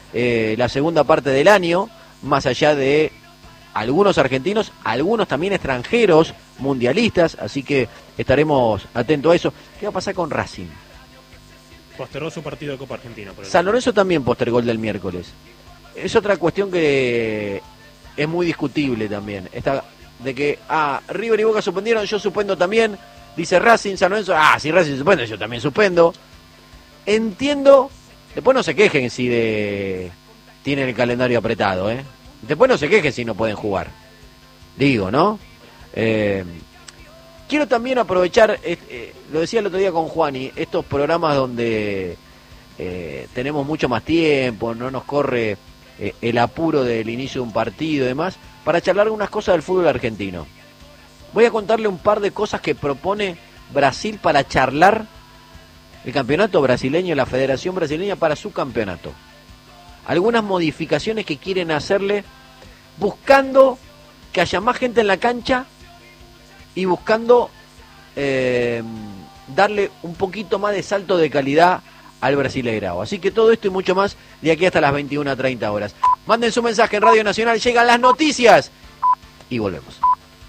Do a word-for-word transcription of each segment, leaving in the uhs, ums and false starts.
eh, la segunda parte del año, más allá de algunos argentinos, algunos también extranjeros, mundialistas, así que estaremos atentos a eso. ¿Qué va a pasar con Racing? Postergó su partido de Copa Argentina. Por San Lorenzo también postergó el del miércoles. Es otra cuestión que es muy discutible también. Esta de que, ah, River y Boca suspendieron, yo suspendo también. Dice Racing, San Lorenzo, ah, si Racing suspende, yo también suspendo. Entiendo, después no se quejen si de tienen el calendario apretado, ¿eh? Después no se quejen si no pueden jugar. Digo, ¿no? Eh, quiero también aprovechar, eh, eh, lo decía el otro día con Juani, estos programas donde eh, tenemos mucho más tiempo, no nos corre eh, el apuro del inicio de un partido y demás, para charlar algunas cosas del fútbol argentino. Voy a contarle un par de cosas que propone Brasil para charlar el campeonato brasileño, la Federación Brasileña para su campeonato. Algunas modificaciones que quieren hacerle buscando que haya más gente en la cancha y buscando eh, darle un poquito más de salto de calidad al Brasileirao. Así que todo esto y mucho más de aquí hasta las veintiuna treinta horas. Manden su mensaje en Radio Nacional, llegan las noticias y volvemos.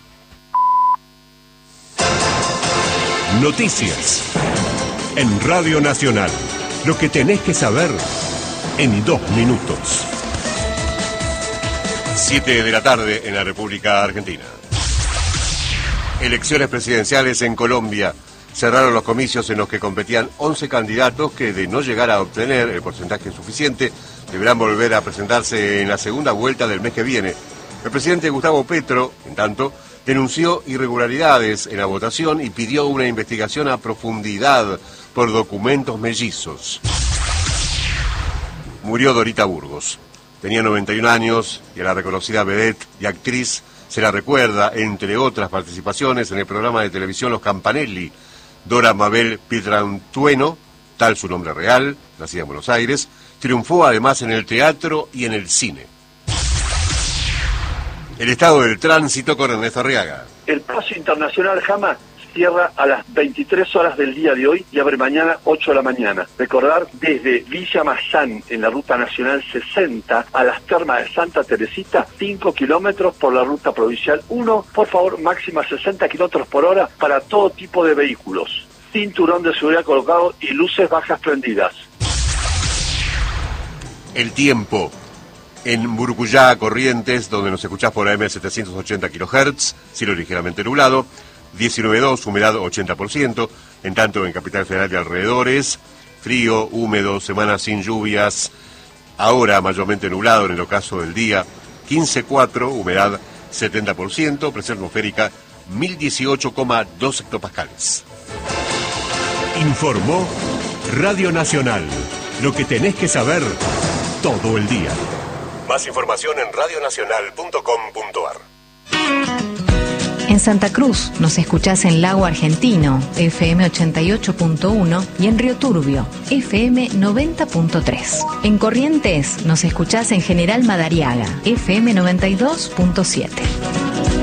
Noticias en Radio Nacional. Lo que tenés que saber en dos minutos. Siete de la tarde en la República Argentina. Elecciones presidenciales en Colombia. Cerraron los comicios en los que competían once candidatos que, de no llegar a obtener el porcentaje suficiente, deberán volver a presentarse en la segunda vuelta del mes que viene. El presidente Gustavo Petro, en tanto, denunció irregularidades en la votación y pidió una investigación a profundidad por documentos mellizos. Murió Dorita Burgos. Tenía noventa y un años y a la reconocida vedette y actriz se la recuerda, entre otras participaciones, en el programa de televisión Los Campanelli. Dora Mabel Pietrantueno, tal su nombre real, nacida en Buenos Aires, triunfó además en el teatro y en el cine. El estado del tránsito con Ernesto Arriaga. El paso internacional Jama cierra a las veintitrés horas del día de hoy y abre mañana ocho de la mañana. Recordar, desde Villa Massán en la ruta nacional sesenta a las termas de Santa Teresita, cinco kilómetros por la ruta provincial uno, por favor, máxima sesenta kilómetros por hora para todo tipo de vehículos. Cinturón de seguridad colocado y luces bajas prendidas. El tiempo. En Burucuyá, Corrientes, donde nos escuchás por A M setecientos ochenta kilohertz, cielo ligeramente nublado, diecinueve punto dos, humedad ochenta por ciento, en tanto en Capital Federal y alrededores, frío, húmedo, semana sin lluvias, ahora mayormente nublado en el ocaso del día, quince punto cuatro, humedad setenta por ciento, presión atmosférica mil dieciocho coma dos hectopascales. Informó Radio Nacional, lo que tenés que saber todo el día. Más información en radio nacional punto com punto a r. En Santa Cruz nos escuchás en Lago Argentino, F M ochenta y ocho punto uno, y en Río Turbio, F M noventa punto tres. En Corrientes nos escuchás en General Madariaga, F M noventa y dos punto siete.